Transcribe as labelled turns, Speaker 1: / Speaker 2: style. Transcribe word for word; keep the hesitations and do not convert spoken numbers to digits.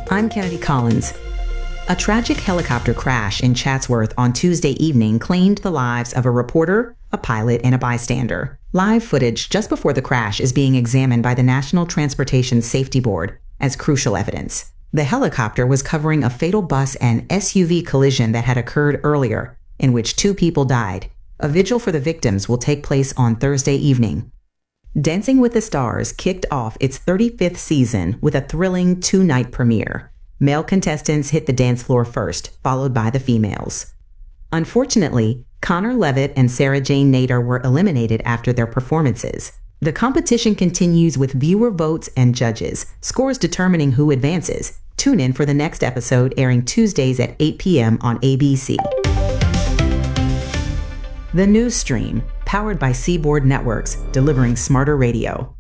Speaker 1: I'm Kennedy Collins. A tragic helicopter crash in Chatsworth on Tuesday evening claimed the lives of a reporter, a pilot, and a bystander. Live footage just before the crash is being examined by the National Transportation Safety Board as crucial evidence. The helicopter was covering a fatal bus and S U V collision that had occurred earlier, in which two people died. A vigil for the victims will take place on Thursday evening. Dancing with the Stars kicked off its thirty-fifth season with a thrilling two-night premiere. Male contestants hit the dance floor first, followed by the females. Unfortunately, Connor Levitt and Sarah Jane Nader were eliminated after their performances. The competition continues with viewer votes and judges, scores determining who advances. Tune in for the next episode, airing Tuesdays at eight p m on A B C. The News Stream, powered by Seaboard Networks, delivering smarter radio.